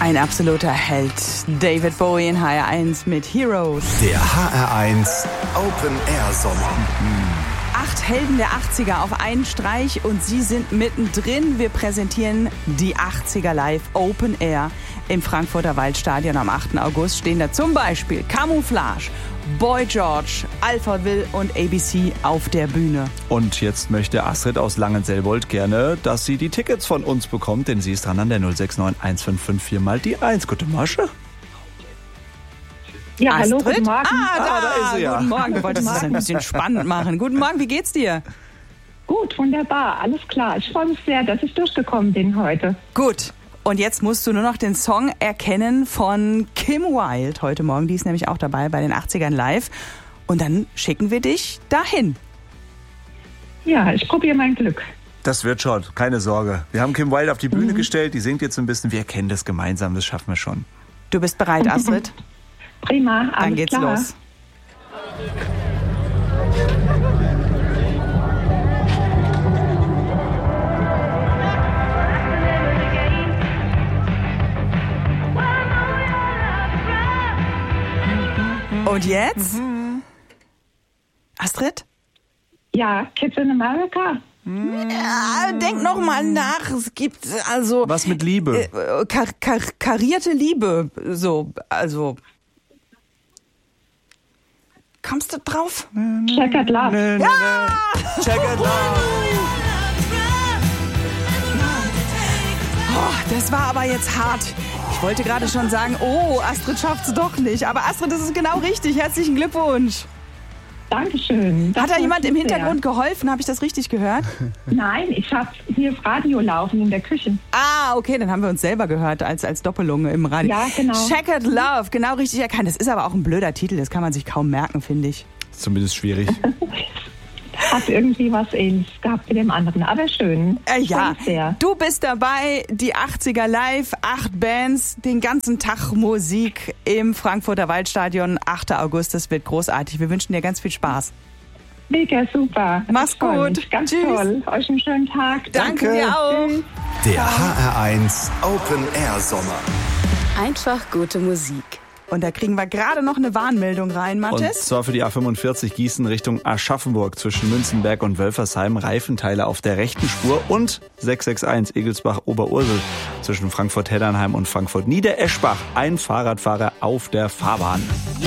Ein absoluter Held. David Bowie in HR1 mit Heroes. Der HR1 Open Air Sommer. 8 Helden der 80er auf einen Streich und sie sind mittendrin. Wir präsentieren die 80er Live Open Air im Frankfurter Waldstadion. Am 8. August stehen da zum Beispiel Camouflage, Boy George, Alpha Will und ABC auf der Bühne. Und jetzt möchte Astrid aus Langenselbold gerne, dass sie die Tickets von uns bekommt, denn sie ist dran an der 069 1554 mal die 1. Gute Masche. Ja, Astrid? hallo, guten Morgen. da ist sie ja. Guten Morgen. Du wolltest es ein bisschen spannend machen. Guten Morgen, wie geht's dir? Gut, wunderbar, alles klar. Ich freue mich sehr, dass ich durchgekommen bin heute. Gut. Und jetzt musst du nur noch den Song erkennen von Kim Wilde heute Morgen. Die ist nämlich auch dabei bei den 80ern Live. Und dann schicken wir dich dahin. Ja, ich probiere mein Glück. Das wird schon, keine Sorge. Wir haben Kim Wilde auf die Bühne gestellt, die singt jetzt ein bisschen. Wir kennen das gemeinsam, das schaffen wir schon. Du bist bereit, Astrid? Prima, alles Dann geht's klar. los. Und jetzt? Astrid? Ja, Kids in America. Ja, denk noch mal nach. Es gibt also Was mit Liebe? karierte Liebe. So, also. Kommst du drauf? Checkered Love. Checkered Love. Oh, das war aber jetzt hart. Ich wollte gerade schon sagen, oh, Astrid schafft's doch nicht. Aber Astrid, das ist genau richtig. Herzlichen Glückwunsch. Dankeschön. Das Hat da jemand freut im mich Hintergrund geholfen? Habe ich das richtig gehört? sehr. Nein, ich habe hier das Radio laufen in der Küche. Ah, okay, dann haben wir uns selber gehört als Doppelung im Radio. Ja, genau. Checkered Love, genau richtig erkannt. Das ist aber auch ein blöder Titel, das kann man sich kaum merken, finde ich. Zumindest schwierig. Hat irgendwie was Ähnliches gehabt mit dem anderen, aber schön. Ja, Freut mich sehr. du bist dabei, die 80er Live, 8 Bands, den ganzen Tag Musik im Frankfurter Waldstadion, 8. August, das wird großartig. Wir wünschen dir ganz viel Spaß. Mega super. Mach's Ich freu gut. mich. Ganz Tschüss. toll. Euch einen schönen Tag. Danke dir auch. Tschüss. Der HR1 Open Air Sommer. Einfach gute Musik. Und da kriegen wir gerade noch eine Warnmeldung rein, Und Mathis. zwar für die A45 Gießen Richtung Aschaffenburg zwischen Münzenberg und Wölfersheim. Reifenteile auf der rechten Spur und 661 Egelsbach-Oberursel zwischen Frankfurt-Heddernheim und Frankfurt-Niedereschbach. Ein Fahrradfahrer auf der Fahrbahn.